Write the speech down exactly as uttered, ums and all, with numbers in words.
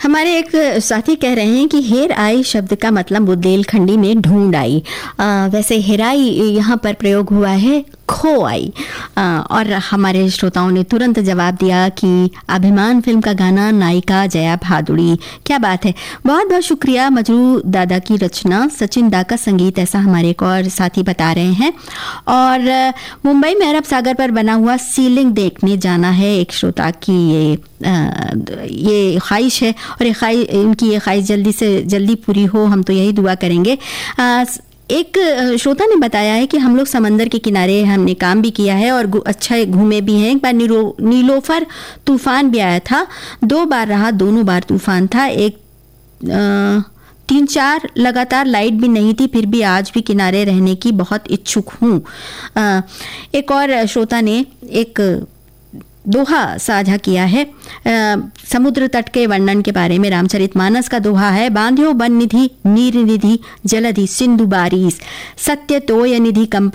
हमारे एक साथी कह रहे हैं कि हेर आई शब्द का मतलब बुंदेलखंडी में ढूंढ आई। आ, वैसे हेराई यहाँ पर प्रयोग हुआ है खो आई। आ, और हमारे श्रोताओं ने तुरंत जवाब दिया कि अभिमान फिल्म का गाना, नायिका जया भादुड़ी। क्या बात है, बहुत बहुत शुक्रिया। मजरू दादा की रचना, सचिन दा का संगीत, ऐसा हमारे एक और साथी बता रहे हैं। और मुंबई में अरब सागर पर बना हुआ सीलिंग देखने जाना है एक श्रोता की ये आ, ये ख्वाहिश है, और ये ख्वाहिश, इनकी ये ख्वाहिश जल्दी से जल्दी पूरी हो, हम तो यही दुआ करेंगे। आ, एक श्रोता ने बताया है कि हम लोग समंदर के किनारे हमने काम भी किया है और अच्छा घूमे भी हैं। एक बार नीलो नीलोफर तूफान भी आया था, दो बार रहा, दोनों बार तूफान था। एक आ, तीन चार लगातार लाइट भी नहीं थी, फिर भी आज भी किनारे रहने की बहुत इच्छुक हूँ। एक और श्रोता ने एक दोहा साझा किया है आ, समुद्र तट के वर्णन के बारे में। रामचरितमानस का दोहा है, बांध्यो बन निधि नीर निधि जलधि सिंधु बारिश, सत्य तोय निधि कंप